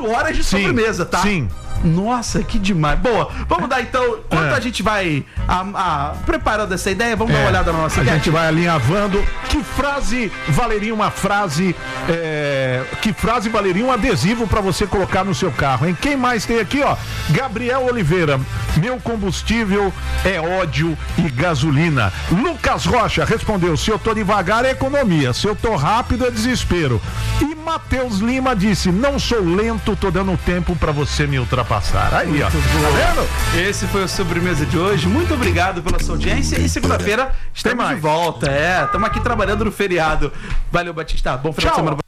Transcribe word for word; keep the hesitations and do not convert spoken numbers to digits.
quatro horas de Sim, sobremesa, tá? Sim. Nossa, que demais. Boa, vamos dar então, enquanto É. a gente vai a, a, preparando essa ideia, vamos dar É, uma olhada na nossa A enquete. gente vai alinhavando. Que frase valeria uma frase? é, que frase valeria um adesivo para você colocar no seu carro, hein? Quem mais tem aqui, ó? Gabriel Oliveira. Meu combustível é ódio e gasolina. Lucas Rocha respondeu: se eu tô devagar é economia, se eu tô rápido é desespero. E Matheus Lima disse: não sou lento, tô dando tempo para você me ultrapassar. Aí, ó. Tá vendo? Esse foi o Sobremesa de hoje. Muito obrigado pela sua audiência. E segunda-feira estamos mais. de volta. É, estamos aqui trabalhando no feriado. Valeu, Batista. Bom final Tchau. de semana.